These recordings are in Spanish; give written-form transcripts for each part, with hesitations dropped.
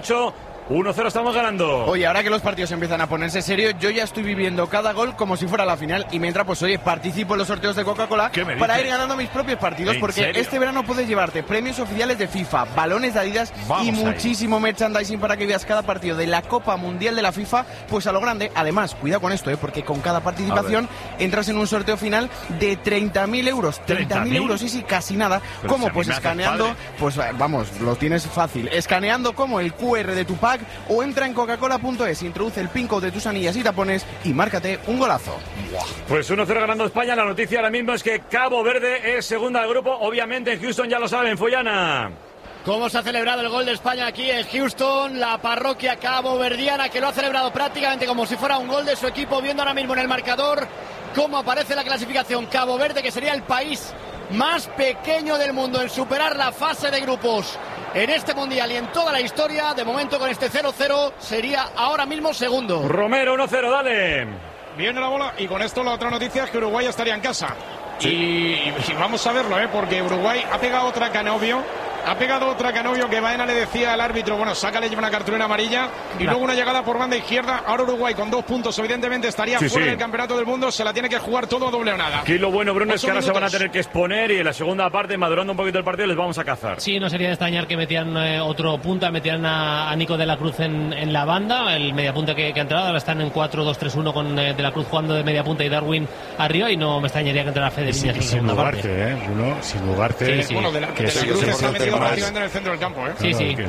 38. 1-0 estamos ganando. Oye, ahora que los partidos empiezan a ponerse serios, yo ya estoy viviendo cada gol como si fuera la final. Y mientras, pues oye, participo en los sorteos de Coca-Cola para ir ganando mis propios partidos. Porque este verano puedes llevarte premios oficiales de FIFA, balones de Adidas y muchísimo merchandising para que veas cada partido de la Copa Mundial de la FIFA, pues a lo grande. Además, cuidado con esto, porque con cada participación entras en un sorteo final de 30.000 euros. 30.000 euros, sí, casi nada. ¿Cómo? Pues escaneando, pues vamos, lo tienes fácil. Escaneando como el QR de tu pack o entra en coca-cola.es, introduce el pin code de tus anillas y tapones y márcate un golazo. Pues 1-0 ganando España. La noticia ahora mismo es que Cabo Verde es segunda del grupo. Obviamente en Houston ya lo saben, Follana. ¿Cómo se ha celebrado el gol de España aquí en Houston? La parroquia caboverdiana que lo ha celebrado prácticamente como si fuera un gol de su equipo, viendo ahora mismo en el marcador cómo aparece la clasificación. Cabo Verde, que sería el país más pequeño del mundo en superar la fase de grupos en este mundial y en toda la historia, de momento con este 0-0 sería ahora mismo segundo. Romero, 1-0, dale. Viene la bola y con esto la otra noticia es que Uruguay estaría en casa. Sí. Y vamos a verlo, porque Uruguay ha pegado otra Canovio. Ha pegado otra Canovio que Baena le decía al árbitro, bueno, sácale, lleva una cartulina amarilla. Y luego una llegada por banda izquierda. Ahora Uruguay con 2 puntos, evidentemente estaría fuera del campeonato del mundo. Se la tiene que jugar todo doble o nada. Aquí lo bueno, Bruno, es que ahora se van a tener que exponer y en la segunda parte, madurando un poquito el partido, les vamos a cazar. Sí, no sería de extrañar que metían otro punta, metían a Nico de la Cruz en la banda, el mediapunta que ha entrado. Ahora están en 4-2-3-1 con de la Cruz jugando de mediapunta y Darwin arriba, y no me extrañaría que entrara Fede Viñas en la segunda parte. Bruno, sin Ugarte. Sí. Bueno, de la Cruz está metido prácticamente en el centro del campo, Sí.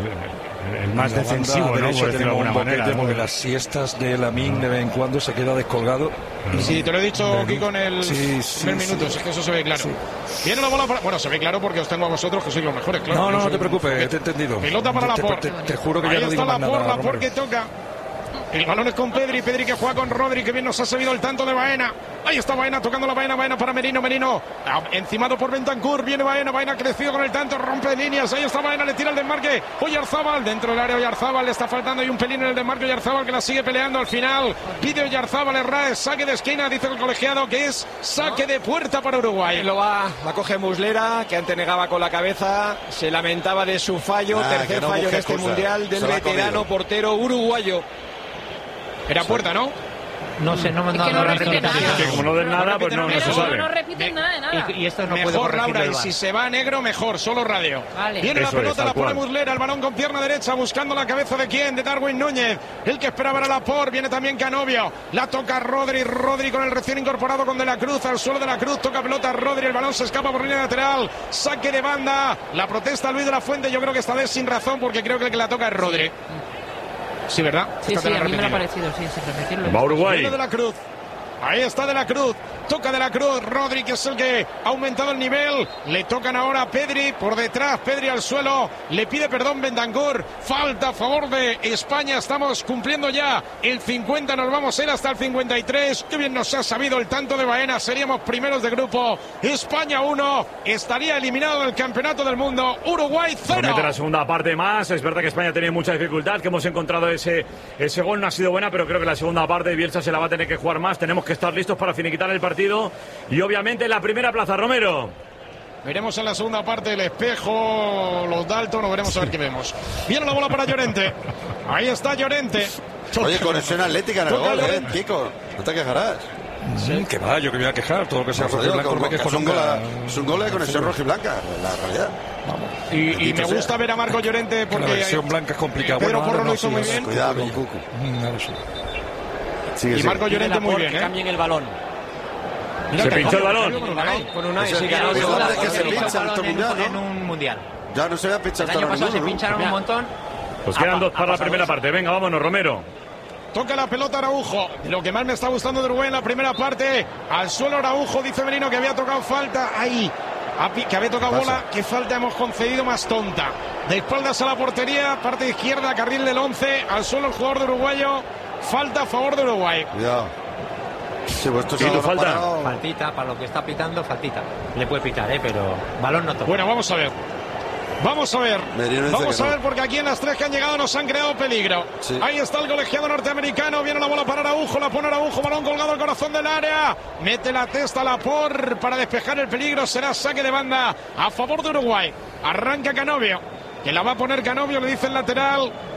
El más defensivo, ¿no? Por decirlo de alguna manera. Porque las siestas de Lamine de vez en cuando se queda descolgado. Sí, te lo he dicho aquí con el primer minuto, es que eso se ve claro. Viene la bola para... Bueno, se ve claro porque os tengo a vosotros que sois los mejores, claro. No te preocupes, te he entendido. Pelota para Laporte. Te juro que ya no digo más nada. Ahí está Laporte que toca. El balón es con Pedri que juega con Rodri, que bien nos ha servido el tanto de Baena. Ahí está Baena, tocando la Baena para Merino. Encimado por Bentancur, viene Baena ha crecido con el tanto, rompe líneas. Ahí está Baena, le tira el desmarque. Oyarzábal, dentro del área Oyarzábal, le está faltando ahí un pelín en el desmarque. Oyarzábal que la sigue peleando al final. Pide Oyarzábal, Herrera, saque de esquina, dice el colegiado que es saque de puerta para Uruguay. La coge Muslera, que antes negaba con la cabeza, se lamentaba de su fallo, tercer fallo en este mundial del veterano portero uruguayo. Era puerta, ¿no? No sé, no me han dado la repetición. Que como no den nada, pues no se sabe. No repiten nada de nada. Y esto no mejor, Laura, y si se va a negro, mejor, solo radio. Vale. Viene la pelota, la pone Muslera, el balón con pierna derecha, buscando la cabeza de quién, de Darwin Núñez. El que esperaba era Laporte, viene también Canovio. La toca Rodri con el recién incorporado con De la Cruz, al suelo De la Cruz, toca pelota Rodri, el balón se escapa por línea lateral, saque de banda. La protesta Luis de la Fuente, yo creo que esta vez sin razón, porque creo que el que la toca es Rodri. Sí, ¿verdad? Sí, a mí me lo ha parecido, sí, repetirlo. Va Uruguay. De la Cruz. Ahí está De la Cruz, toca De la Cruz, Rodri, que es el que ha aumentado el nivel, le tocan ahora a Pedri, por detrás, Pedri al suelo, le pide perdón Bentancur, falta a favor de España, estamos cumpliendo ya el 50, nos vamos a ir hasta el 53, qué bien nos ha sabido el tanto de Baena, seríamos primeros de grupo, España 1, estaría eliminado del campeonato del mundo, Uruguay 0. Mete la segunda parte más, es verdad que España tiene mucha dificultad, que hemos encontrado ese gol, no ha sido buena, pero creo que la segunda parte Bielsa se la va a tener que jugar más, tenemos que estar listos para finiquitar el partido y obviamente la primera plaza, Romero. Veremos en la segunda parte el espejo, los Dalton, veremos a ver qué vemos. Viene la bola para Llorente. Ahí está Llorente. Oye, conexión atlética en el gol, Kiko. No te quejarás. Que va, yo que me voy a quejar. Todo lo que sea rojo y blanco me quejo nunca. Es un gol de conexión rojo y blanca, la realidad. Vamos. Y me gusta ver a Marco Llorente porque la versión blanca es complicada. Pedro Porro lo hizo muy bien. Cuidado con Cucu. Y Marco Llorente muy bien, cambien el balón. Se pinchó el balón. Con Unai, sí, que se pincha en un mundial. Ya no se había pinchado el año pasado, se pincharon un montón. Pues quedan 2 para la primera parte. Venga, vámonos, Romero. Toca la pelota Araujo. Lo que más me está gustando de Uruguay en la primera parte. Al suelo Araujo, dice Merino que había tocado falta. Ahí. Que había tocado bola. ¿Qué falta hemos concedido más tonta? De espaldas a la portería. Parte izquierda, carril del 11. Al suelo el jugador de uruguayo. Falta a favor de Uruguay. Cuidado. Sí, pues esto falta. Faltita, para lo que está pitando, faltita. Le puede pitar, pero balón no toca. Bueno, vamos a ver. Vamos a ver porque aquí en las 3 que han llegado nos han creado peligro. Sí. Ahí está el colegiado norteamericano, viene la bola para Araujo, la pone Araujo, balón colgado al corazón del área, mete la testa a Laporte para despejar el peligro, será saque de banda a favor de Uruguay. Arranca Canovio, que la va a poner Canovio, le dice el lateral